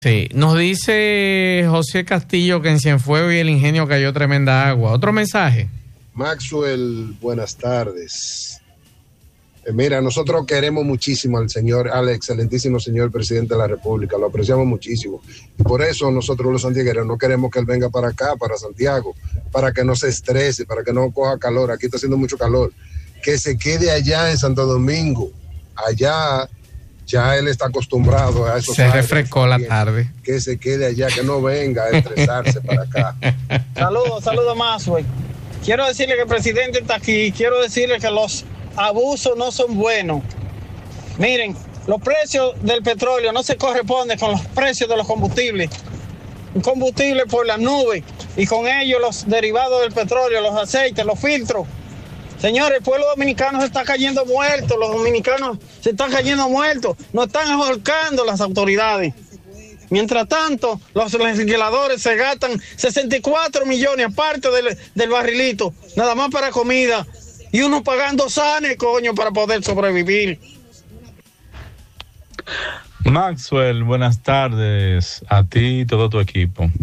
Sí, nos dice José Castillo que en Cienfuegos y el Ingenio cayó tremenda agua. ¿Otro mensaje? Maxwell, buenas tardes. Mira, nosotros queremos muchísimo al excelentísimo señor presidente de la República, lo apreciamos muchísimo. Y por eso nosotros los santiagueros no queremos que él venga para acá, para Santiago, para que no se estrese, para que no coja calor. Aquí está haciendo mucho calor. Que se quede allá en Santo Domingo. Allá ya él está acostumbrado a eso. Se refrescó la tarde. Que se quede allá, que no venga a estresarse para acá. Saludos más, güey. Quiero decirle que el presidente está aquí. Quiero decirle que los abusos no son buenos. Miren, los precios del petróleo no se corresponden con los precios de los combustibles. Un combustible por las nubes y con ellos los derivados del petróleo, los aceites, los filtros. Señores, el pueblo dominicano se está cayendo muerto, los dominicanos se están cayendo muertos, nos están ahorcando las autoridades. Mientras tanto, los legisladores se gastan 64 millones aparte del barrilito, nada más para comida, y uno pagando sane, coño, para poder sobrevivir. Maxwell, buenas tardes a ti y todo tu equipo.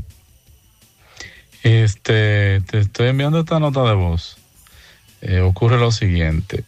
Te estoy enviando esta nota de voz. Ocurre lo siguiente.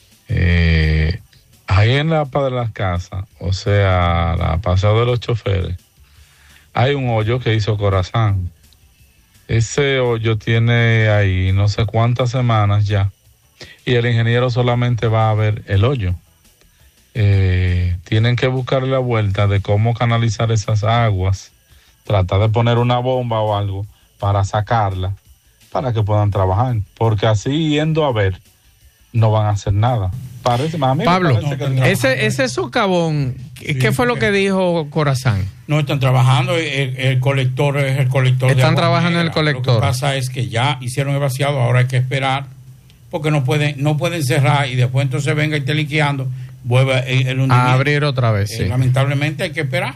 Ahí en la Paz de las Casas, o sea, la Paseo de los Choferes, hay un hoyo que hizo Corazán. Ese hoyo tiene ahí no sé cuántas semanas ya, y el ingeniero solamente va a ver el hoyo. Tienen que buscarle la vuelta de cómo canalizar esas aguas, tratar de poner una bomba o algo para sacarla, para que puedan trabajar, porque así yendo a ver no van a hacer nada. Pablo, ese socavón, ¿qué fue lo que dijo Corazán? No están trabajando, el colector es el colector. Están trabajando en el colector. Lo que pasa es que ya hicieron el vaciado, ahora hay que esperar, porque no pueden cerrar y después entonces venga y esté liqueando, vuelve el hundimiento. A abrir otra vez, sí. Lamentablemente hay que esperar.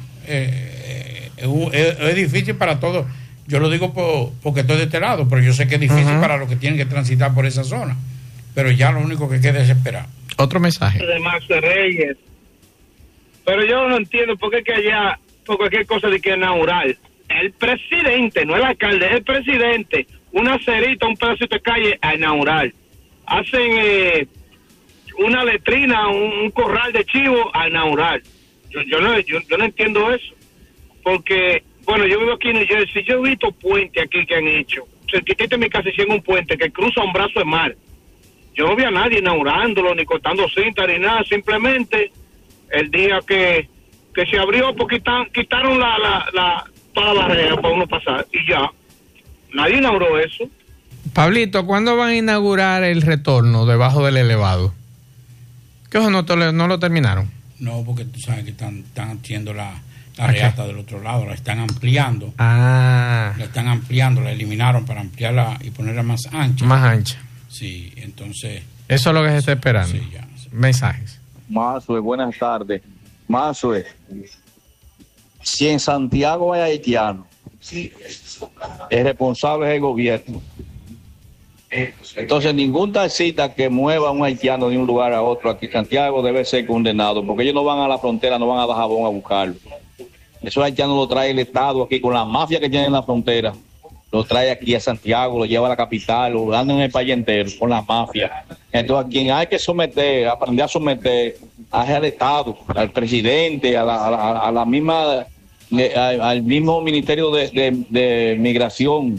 Es difícil para todos. Yo lo digo porque estoy de este lado, pero yo sé que es difícil para los que tienen que transitar por esa zona. Pero ya lo único que queda es esperar. Otro mensaje. De Max Reyes. Pero yo no entiendo por qué que allá, por cualquier cosa de que inaugurar, el presidente, no el alcalde, es el presidente, una cerita, un pedacito de calle a inaugurar. Hacen una letrina, un corral de chivo a inaugurar. Yo no entiendo eso. Porque, bueno, yo vivo aquí en New Jersey, yo he visto puentes aquí que han hecho. Cerquita de mi casa hicieron un puente que cruza un brazo de mar. Yo no vi a nadie inaugurándolo, ni cortando cinta, ni nada. Simplemente, el día que se abrió, pues quitaron toda la barrera para uno pasar. Y ya, nadie inauguró eso. Pablito, ¿cuándo van a inaugurar el retorno debajo del elevado? ¿Qué ojo no lo terminaron? No, porque tú sabes que están haciendo la reata del otro lado, la están ampliando. La están ampliando, la eliminaron para ampliarla y ponerla más ancha. Más ancha. Sí, entonces... Eso es lo que se está esperando. Sí, ya. Mensajes. Mazue, buenas tardes. Mazue, si en Santiago hay haitianos, el responsable es el gobierno. Entonces, ningún taxista que mueva a un haitiano de un lugar a otro aquí en Santiago debe ser condenado, porque ellos no van a la frontera, no van a Dajabón a buscarlo. Esos haitianos lo trae el Estado aquí con la mafia que tiene en la frontera. Lo trae aquí a Santiago, lo lleva a la capital, lo anda en el país entero con la mafia. Entonces, a quien hay que someter, aprender a someter, es al Estado, al presidente, a la misma, al mismo Ministerio de Migración,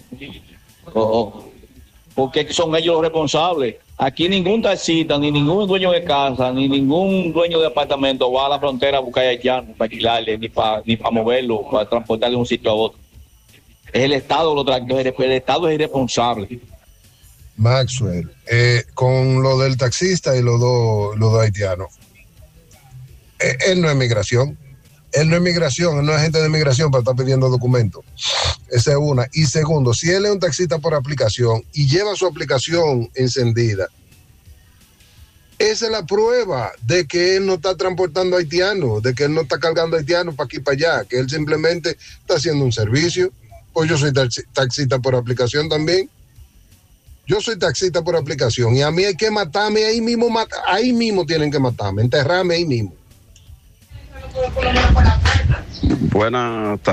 porque son ellos los responsables. Aquí ningún taxista, ni ningún dueño de casa, ni ningún dueño de apartamento va a la frontera a buscar haitianos para alquilarle, ni para moverlo, para transportarle de un sitio a otro. Es el Estado, el Estado es irresponsable. Maxwell, con lo del taxista y los dos haitianos, él no es migración. Él no es migración, él no es agente de migración para estar pidiendo documentos. Esa es una. Y segundo, si él es un taxista por aplicación y lleva su aplicación encendida, esa es la prueba de que él no está transportando haitianos, de que él no está cargando haitianos para aquí y para allá, que él simplemente está haciendo un servicio. Pues yo soy taxista por aplicación también. Yo soy taxista por aplicación y a mí hay que matarme ahí mismo tienen que matarme, enterrarme ahí mismo. Buenas